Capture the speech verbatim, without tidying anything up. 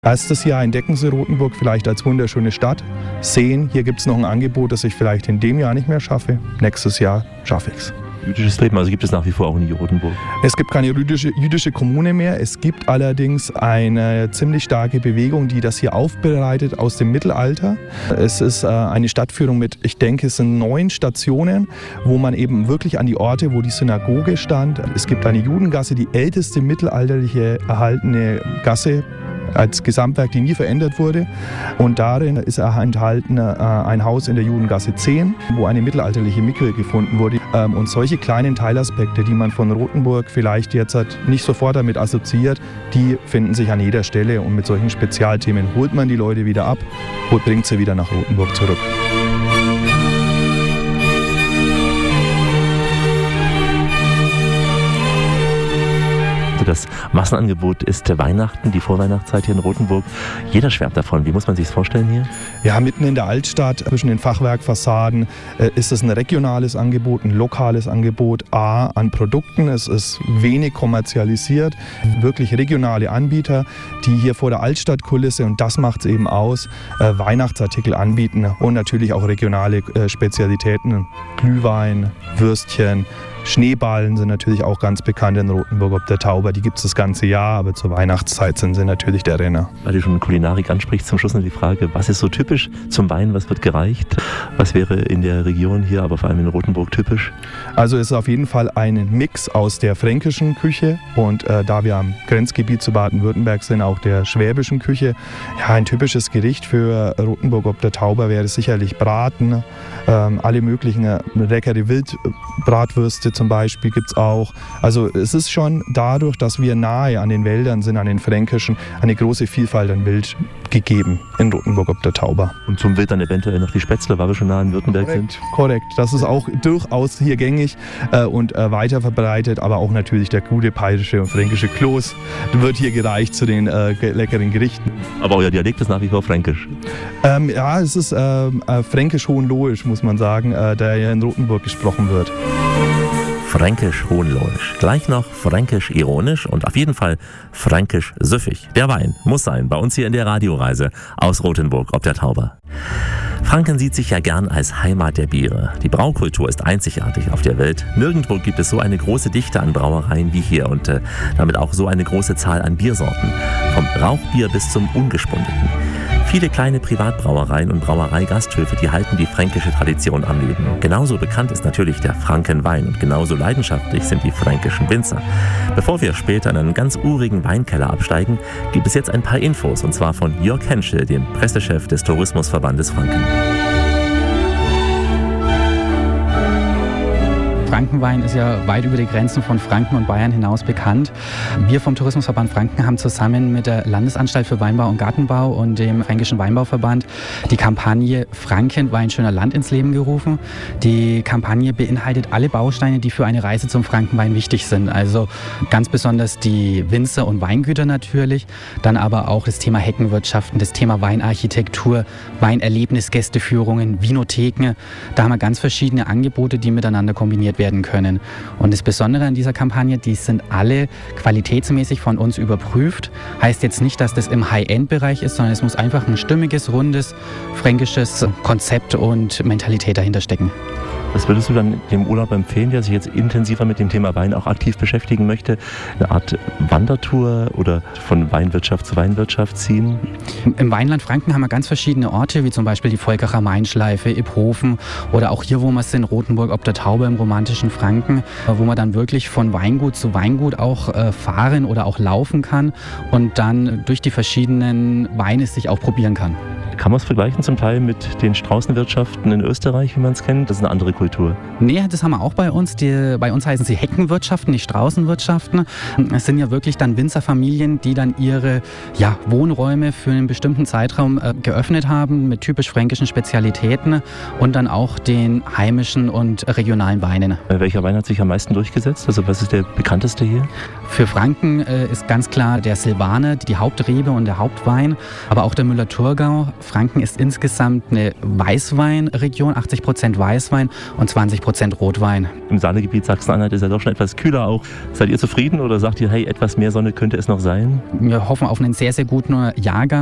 Erstes Jahr entdecken Sie Rothenburg vielleicht als wunderschöne Stadt, sehen, hier gibt es noch ein Angebot, das ich vielleicht in dem Jahr nicht mehr schaffe. Nächstes Jahr schaffe ich es. Jüdisches Leben, also gibt es nach wie vor auch in Rothenburg? Es gibt keine jüdische, jüdische Kommune mehr. Es gibt allerdings eine ziemlich starke Bewegung, die das hier aufbereitet aus dem Mittelalter. Es ist äh, eine Stadtführung mit, ich denke, es sind neun Stationen, wo man eben wirklich an die Orte, wo die Synagoge stand. Es gibt eine Judengasse, die älteste mittelalterliche erhaltene Gasse als Gesamtwerk, die nie verändert wurde. Und darin ist enthalten äh, ein Haus in der Judengasse zehn, wo eine mittelalterliche Mikwe gefunden wurde. Ähm, und solche kleinen Teilaspekte, die man von Rothenburg vielleicht jetzt halt nicht sofort damit assoziiert, die finden sich an jeder Stelle. Und mit solchen Spezialthemen holt man die Leute wieder ab und bringt sie wieder nach Rothenburg zurück. Das Massenangebot ist Weihnachten, die Vorweihnachtszeit hier in Rothenburg. Jeder schwärmt davon. Wie muss man sich das vorstellen hier? Ja, mitten in der Altstadt, zwischen den Fachwerkfassaden, äh, ist es ein regionales Angebot, ein lokales Angebot. A, an Produkten. Es ist wenig kommerzialisiert. Wirklich regionale Anbieter, die hier vor der Altstadtkulisse, und das macht es eben aus, äh, Weihnachtsartikel anbieten und natürlich auch regionale äh, Spezialitäten. Glühwein, Würstchen, Schneeballen sind natürlich auch ganz bekannt in Rothenburg ob der Tauber. Die gibt es das ganze Jahr, aber zur Weihnachtszeit sind sie natürlich der Renner. Weil du schon Kulinarik ansprichst, zum Schluss noch die Frage, was ist so typisch zum Wein, was wird gereicht? Was wäre in der Region hier, aber vor allem in Rothenburg typisch? Also es ist auf jeden Fall ein Mix aus der fränkischen Küche und äh, da wir am Grenzgebiet zu Baden-Württemberg sind, auch der schwäbischen Küche. Ja, ein typisches Gericht für Rothenburg ob der Tauber wäre sicherlich Braten. Ähm, alle möglichen äh, leckere Wildbratwürste zum Beispiel gibt es auch. Also es ist schon dadurch, dass wir nahe an den Wäldern sind, an den Fränkischen, eine große Vielfalt an Wild gegeben in Rothenburg ob der Tauber. Und zum Wild dann eventuell noch die Spätzle, weil wir schon nah in Württemberg Korrekt, sind? Korrekt, das ist auch durchaus hier gängig äh, und äh, weiter verbreitet, aber auch natürlich der gute bayerische und fränkische Kloß wird hier gereicht zu den äh, ge- leckeren Gerichten. Aber euer Dialekt ist nach wie vor fränkisch? Ähm, ja, es ist äh, äh, fränkisch-hohenlohisch, muss man sagen, äh, der hier in Rothenburg gesprochen wird. Fränkisch-hohenlohisch. Gleich noch fränkisch-ironisch und auf jeden Fall fränkisch-süffig. Der Wein muss sein, bei uns hier in der Radioreise aus Rothenburg ob der Tauber. Franken sieht sich ja gern als Heimat der Biere. Die Braukultur ist einzigartig auf der Welt. Nirgendwo gibt es so eine große Dichte an Brauereien wie hier und äh, damit auch so eine große Zahl an Biersorten. Vom Rauchbier bis zum Ungespundeten. Viele kleine Privatbrauereien und Brauereigasthöfe, die halten die fränkische Tradition am Leben. Genauso bekannt ist natürlich der Frankenwein und genauso leidenschaftlich sind die fränkischen Winzer. Bevor wir später in einen ganz urigen Weinkeller absteigen, gibt es jetzt ein paar Infos, und zwar von Jörg Henschel, dem Pressechef des Tourismusverbandes Franken. Frankenwein ist ja weit über die Grenzen von Franken und Bayern hinaus bekannt. Wir vom Tourismusverband Franken haben zusammen mit der Landesanstalt für Weinbau und Gartenbau und dem Fränkischen Weinbauverband die Kampagne Franken, Wein, schöner Land ins Leben gerufen. Die Kampagne beinhaltet alle Bausteine, die für eine Reise zum Frankenwein wichtig sind. Also ganz besonders die Winzer und Weingüter natürlich, dann aber auch das Thema Heckenwirtschaften, das Thema Weinarchitektur, Weinerlebnis, Gästeführungen, Vinotheken. Da haben wir ganz verschiedene Angebote, die miteinander kombiniert werden können. Und das Besondere an dieser Kampagne, die sind alle qualitätsmäßig von uns überprüft. Heißt jetzt nicht, dass das im High-End-Bereich ist, sondern es muss einfach ein stimmiges, rundes, fränkisches Konzept und Mentalität dahinter stecken. Was würdest du dann dem Urlaub empfehlen, der sich jetzt intensiver mit dem Thema Wein auch aktiv beschäftigen möchte? Eine Art Wandertour oder von Weinwirtschaft zu Weinwirtschaft ziehen? Im Weinland Franken haben wir ganz verschiedene Orte, wie zum Beispiel die Volkacher Mainschleife, Iphofen oder auch hier, wo wir sind, Rothenburg ob der Tauber im romantischen Franken, wo man dann wirklich von Weingut zu Weingut auch äh, fahren oder auch laufen kann und dann durch die verschiedenen Weine sich auch probieren kann. Kann man es vergleichen zum Teil mit den Straußenwirtschaften in Österreich, wie man es kennt? Das ist eine andere Kultur. Nee, das haben wir auch bei uns. Die, bei uns heißen sie Heckenwirtschaften, nicht Straußenwirtschaften. Es sind ja wirklich dann Winzerfamilien, die dann ihre ja, Wohnräume für einen bestimmten Zeitraum äh, geöffnet haben mit typisch fränkischen Spezialitäten und dann auch den heimischen und regionalen Weinen. Welcher Wein hat sich am meisten durchgesetzt? Also was ist der bekannteste hier? Für Franken äh, ist ganz klar der Silvaner, die Hauptrebe und der Hauptwein, aber auch der Müller-Thurgau. Franken ist insgesamt eine Weißweinregion, achtzig Prozent Weißwein und zwanzig Prozent Rotwein. Im Saalegebiet Sachsen-Anhalt ist ja doch schon etwas kühler auch. Seid ihr zufrieden oder sagt ihr, hey, etwas mehr Sonne könnte es noch sein? Wir hoffen auf einen sehr, sehr guten Jahrgang.